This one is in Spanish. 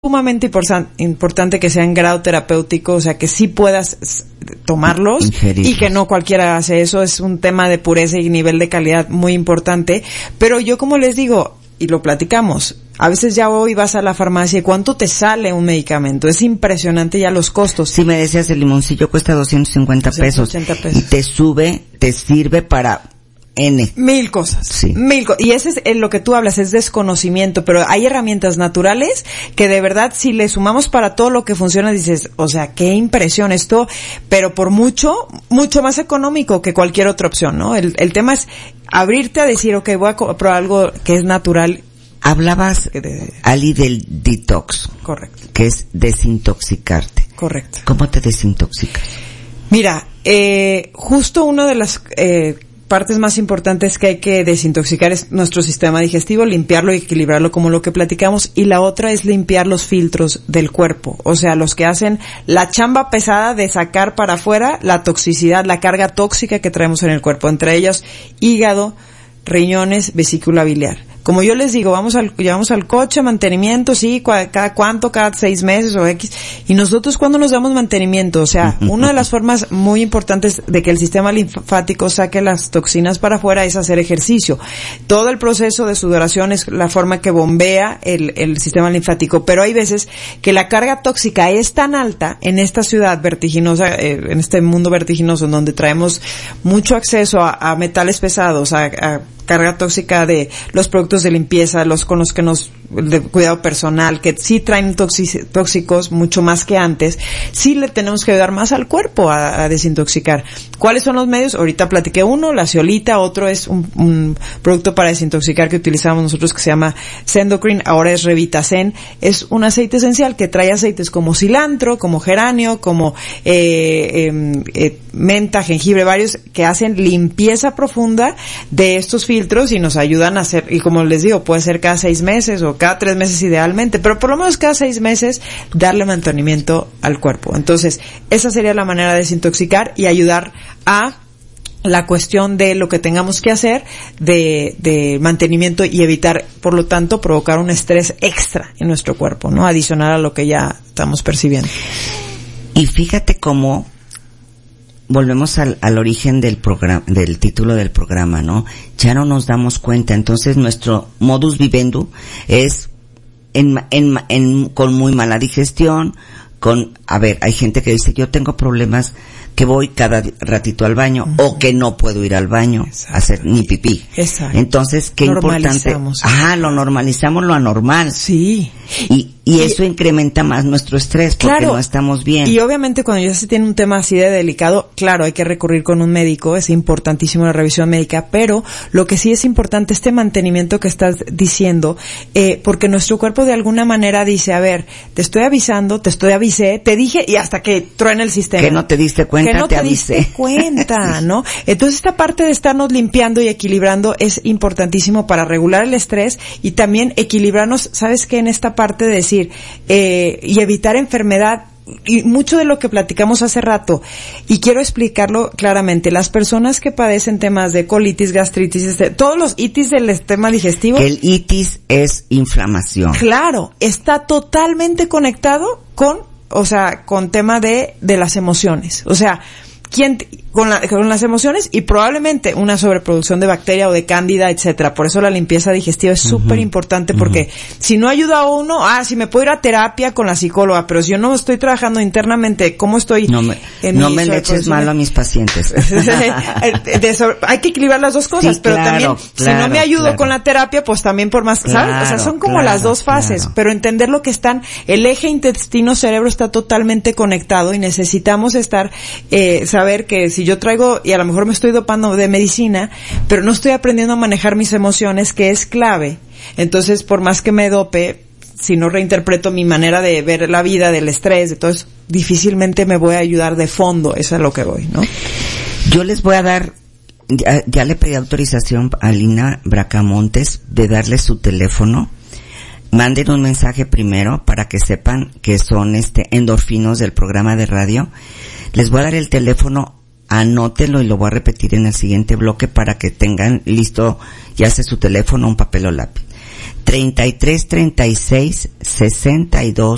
sumamente importante que sea en grado terapéutico, o sea, que sí puedas tomarlos y que no cualquiera hace eso. Es un tema de pureza y nivel de calidad muy importante. Pero yo, como les digo, y lo platicamos, a veces ya hoy vas a la farmacia y ¿cuánto te sale un medicamento? Es impresionante ya los costos. Si me decías, el limoncillo cuesta 250 pesos. Y te sirve para mil cosas. Sí. Y ese es lo que tú hablas, es desconocimiento, pero hay herramientas naturales que de verdad, si le sumamos para todo lo que funciona, dices, o sea, qué impresión esto, pero por mucho más económico que cualquier otra opción, ¿no? El tema es abrirte a decir, okay, voy a probar algo que es natural. Hablabas, Ali, del detox. Correcto. Que es desintoxicarte. Correcto. ¿Cómo te desintoxicas? Mira, justo una de las partes más importantes que hay que desintoxicar es nuestro sistema digestivo, limpiarlo y equilibrarlo como lo que platicamos, y la otra es limpiar los filtros del cuerpo, o sea, los que hacen la chamba pesada de sacar para afuera la toxicidad, la carga tóxica que traemos en el cuerpo, entre ellas hígado, riñones, vesícula biliar. Como yo les digo, llevamos al coche, mantenimiento, sí, cada 6 meses o X, y nosotros ¿cuándo nos damos mantenimiento? O sea, una de las formas muy importantes de que el sistema linfático saque las toxinas para afuera es hacer ejercicio. Todo el proceso de sudoración es la forma que bombea el sistema linfático, pero hay veces que la carga tóxica es tan alta en esta ciudad vertiginosa, en este mundo vertiginoso, en donde traemos mucho acceso a metales pesados, a carga tóxica de los productos de limpieza, con los que de cuidado personal, que sí traen tóxicos mucho más que antes, sí le tenemos que ayudar más al cuerpo a desintoxicar. ¿Cuáles son los medios? Ahorita platiqué uno, la zeolita, otro es un producto para desintoxicar que utilizamos nosotros que se llama Sendocrine, ahora es Revitasen, es un aceite esencial que trae aceites como cilantro, como geranio, como menta, jengibre, varios que hacen limpieza profunda de estos filtros y nos ayudan a hacer, y como les digo, puede ser cada 6 meses o cada 3 meses idealmente, pero por lo menos cada 6 meses darle mantenimiento al cuerpo. Entonces, esa sería la manera de desintoxicar y ayudar a la cuestión de lo que tengamos que hacer de mantenimiento y evitar, por lo tanto, provocar un estrés extra en nuestro cuerpo, ¿no? Adicional a lo que ya estamos percibiendo. Y fíjate cómo volvemos al origen del programa, del título del programa, ¿no? Ya no nos damos cuenta. Entonces, nuestro modus vivendi es con muy mala digestión, hay gente que dice, yo tengo problemas que voy cada ratito al baño, o que no puedo ir al baño a hacer ni pipí. Exacto. Entonces, qué importante. Lo normalizamos lo anormal. Sí. Y eso incrementa más nuestro estrés porque claro, no estamos bien. Y obviamente cuando ya se tiene un tema así de delicado, claro, hay que recurrir con un médico, es importantísimo la revisión médica, pero lo que sí es importante, este mantenimiento que estás diciendo, porque nuestro cuerpo de alguna manera dice, a ver, te estoy avisando, avisé, te dije, y hasta que truena el sistema. Que no te diste cuenta, que no te diste cuenta, ¿no? Entonces esta parte de estarnos limpiando y equilibrando es importantísimo para regular el estrés y también equilibrarnos, ¿sabes qué? En esta parte de decir, y evitar enfermedad, y mucho de lo que platicamos hace rato, y quiero explicarlo claramente, las personas que padecen temas de colitis, gastritis, todos los itis del sistema digestivo. Que el itis es inflamación. Claro, está totalmente conectado con tema de las emociones. O sea, con las emociones y probablemente una sobreproducción de bacteria o de cándida, etcétera. Por eso la limpieza digestiva es súper importante, porque si no ayuda a uno, si me puedo ir a terapia con la psicóloga, pero si yo no estoy trabajando internamente, ¿cómo estoy? No me le eches malo a mis pacientes. Hay que equilibrar las dos cosas, sí, pero también, si no me ayudo con la terapia, pues también por más, ¿sabes? O sea, son como las dos fases, pero entender lo que el eje intestino-cerebro está totalmente conectado y necesitamos saber que si yo traigo, y a lo mejor me estoy dopando de medicina, pero no estoy aprendiendo a manejar mis emociones, que es clave. Entonces, por más que me dope, si no reinterpreto mi manera de ver la vida, del estrés, de todo eso, difícilmente me voy a ayudar de fondo. Eso es a lo que voy, ¿no? Yo les voy a dar, ya le pedí autorización a Lina Bracamontes de darle su teléfono. Manden un mensaje primero para que sepan que son endorfinos del programa de radio. Les voy a dar el teléfono, anótenlo y lo voy a repetir en el siguiente bloque para que tengan listo, ya sea su teléfono, un papel o lápiz. 33 36 62